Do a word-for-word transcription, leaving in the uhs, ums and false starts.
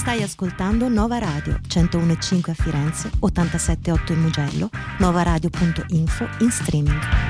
Stai ascoltando Nova Radio, centouno e cinque a Firenze, ottantasette virgola otto in Mugello, novaradio punto info in streaming.